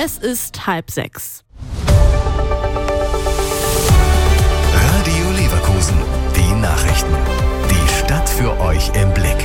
Es ist 5:30. Radio Leverkusen, die Nachrichten. Die Stadt für euch im Blick.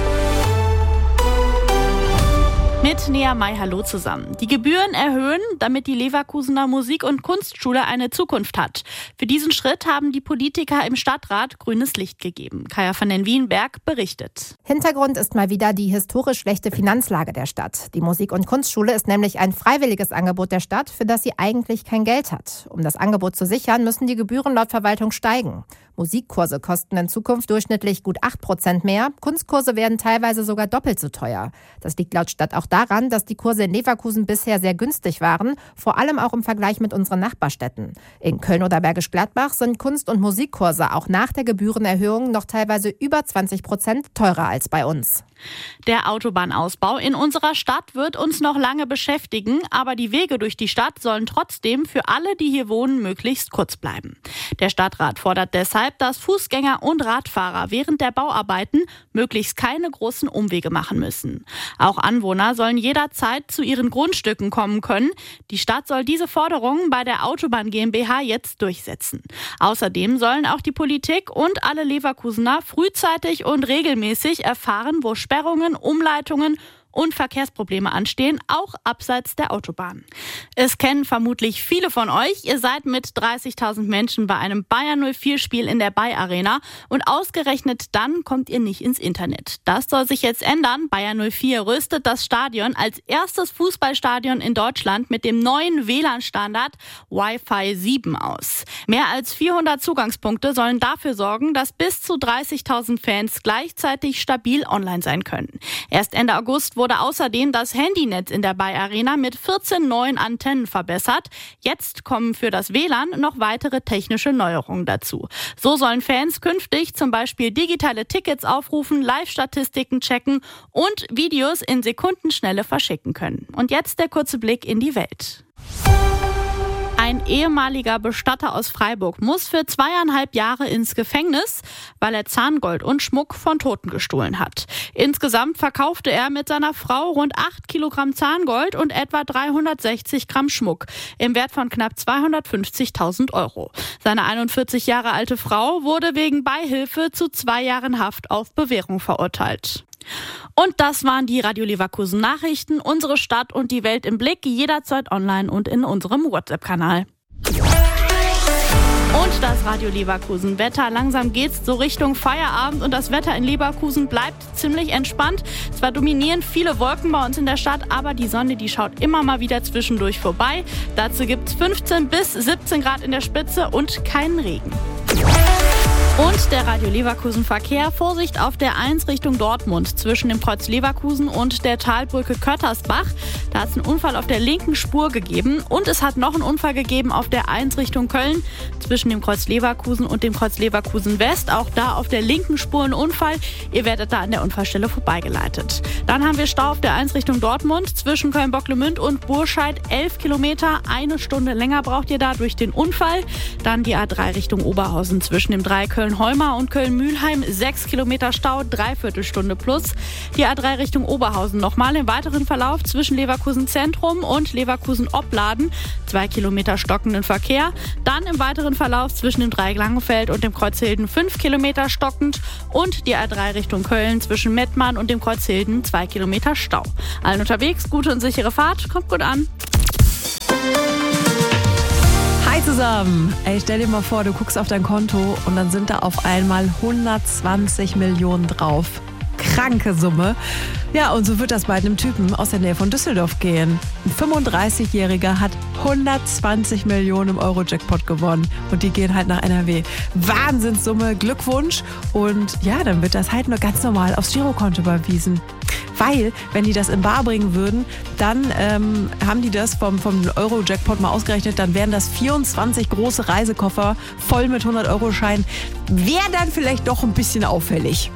Mit Nea May, hallo zusammen. Die Gebühren erhöhen, damit die Leverkusener Musik- und Kunstschule eine Zukunft hat. Für diesen Schritt haben die Politiker im Stadtrat grünes Licht gegeben. Kaya van den Wienberg berichtet. Hintergrund ist mal wieder die historisch schlechte Finanzlage der Stadt. Die Musik- und Kunstschule ist nämlich ein freiwilliges Angebot der Stadt, für das sie eigentlich kein Geld hat. Um das Angebot zu sichern, müssen die Gebühren laut Verwaltung steigen. Musikkurse kosten in Zukunft durchschnittlich gut 8% mehr. Kunstkurse werden teilweise sogar doppelt so teuer. Das liegt laut Stadt auch daran, dass die Kurse in Leverkusen bisher sehr günstig waren, vor allem auch im Vergleich mit unseren Nachbarstädten. In Köln oder Bergisch Gladbach sind Kunst- und Musikkurse auch nach der Gebührenerhöhung noch teilweise über 20% teurer als bei uns. Der Autobahnausbau in unserer Stadt wird uns noch lange beschäftigen, aber die Wege durch die Stadt sollen trotzdem für alle, die hier wohnen, möglichst kurz bleiben. Der Stadtrat fordert deshalb, dass Fußgänger und Radfahrer während der Bauarbeiten möglichst keine großen Umwege machen müssen. Auch Anwohner sollen jederzeit zu ihren Grundstücken kommen können. Die Stadt soll diese Forderungen bei der Autobahn GmbH jetzt durchsetzen. Außerdem sollen auch die Politik und alle Leverkusener frühzeitig und regelmäßig erfahren, wo Sperrungen, Umleitungen und Verkehrsprobleme anstehen, auch abseits der Autobahn. Es kennen vermutlich viele von euch. Ihr seid mit 30.000 Menschen bei einem Bayern 04-Spiel in der Bay Arena und ausgerechnet dann kommt ihr nicht ins Internet. Das soll sich jetzt ändern. Bayern 04 rüstet das Stadion als erstes Fußballstadion in Deutschland mit dem neuen WLAN-Standard Wi-Fi 7 aus. Mehr als 400 Zugangspunkte sollen dafür sorgen, dass bis zu 30.000 Fans gleichzeitig stabil online sein können. Erst Ende August wurde außerdem das Handynetz in der Bay Arena mit 14 neuen Antennen verbessert. Jetzt kommen für das WLAN noch weitere technische Neuerungen dazu. So sollen Fans künftig zum Beispiel digitale Tickets aufrufen, Live-Statistiken checken und Videos in Sekundenschnelle verschicken können. Und jetzt der kurze Blick in die Welt. Ein ehemaliger Bestatter aus Freiburg muss für 2,5 Jahre ins Gefängnis, weil er Zahngold und Schmuck von Toten gestohlen hat. Insgesamt verkaufte er mit seiner Frau rund 8 Kilogramm Zahngold und etwa 360 Gramm Schmuck im Wert von knapp 250.000 Euro. Seine 41 Jahre alte Frau wurde wegen Beihilfe zu 2 Jahren Haft auf Bewährung verurteilt. Und das waren die Radio Leverkusen Nachrichten, unsere Stadt und die Welt im Blick, jederzeit online und in unserem WhatsApp-Kanal. Und das Radio Leverkusen Wetter. Langsam geht's so Richtung Feierabend und das Wetter in Leverkusen bleibt ziemlich entspannt. Zwar dominieren viele Wolken bei uns in der Stadt, aber die Sonne, die schaut immer mal wieder zwischendurch vorbei. Dazu gibt's 15 bis 17 Grad in der Spitze und keinen Regen. Und der Radio Leverkusen Verkehr. Vorsicht auf der 1 Richtung Dortmund zwischen dem Kreuz Leverkusen und der Talbrücke Köttersbach. Da hat es einen Unfall auf der linken Spur gegeben und es hat noch einen Unfall gegeben auf der 1 Richtung Köln zwischen dem Kreuz Leverkusen und dem Kreuz Leverkusen West. Auch da auf der linken Spur ein Unfall. Ihr werdet da an der Unfallstelle vorbeigeleitet. Dann haben wir Stau auf der 1 Richtung Dortmund zwischen Köln-Bocklemünd und Burscheid. 11 Kilometer, 1 Stunde länger braucht ihr da durch den Unfall. Dann die A3 Richtung Oberhausen zwischen dem Dreieck Köln-Holmer und Köln-Mühlheim, 6 Kilometer Stau, 3/4 Stunde plus. Die A3 Richtung Oberhausen nochmal im weiteren Verlauf zwischen Leverkusen Zentrum und Leverkusen Opladen, 2 Kilometer stockenden Verkehr. Dann im weiteren Verlauf zwischen dem Dreieck Langenfeld und dem Kreuz Hilden 5 Kilometer stockend und die A3 Richtung Köln zwischen Mettmann und dem Kreuz Hilden 2 Kilometer Stau. Allen unterwegs, gute und sichere Fahrt, kommt gut an. Hi zusammen! Ey, stell dir mal vor, du guckst auf dein Konto und dann sind da auf einmal 120 Millionen drauf. Kranke Summe. Ja, und so wird das bei einem Typen aus der Nähe von Düsseldorf gehen. Ein 35-Jähriger hat 120 Millionen im Euro-Jackpot gewonnen und die gehen halt nach NRW. Wahnsinnssumme, Glückwunsch und ja, dann wird das halt nur ganz normal aufs Girokonto überwiesen. Weil, wenn die das in bar bringen würden, dann haben die das vom Euro-Jackpot mal ausgerechnet, dann wären das 24 große Reisekoffer voll mit 100-Euro-Scheinen. Wäre dann vielleicht doch ein bisschen auffällig.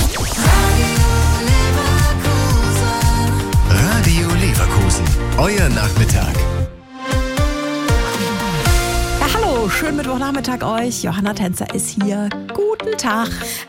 Radio Leverkusen, euer Nachmittag. Ja, hallo, schönen Mittwochnachmittag euch. Johanna Tänzer ist hier. Guten Tag.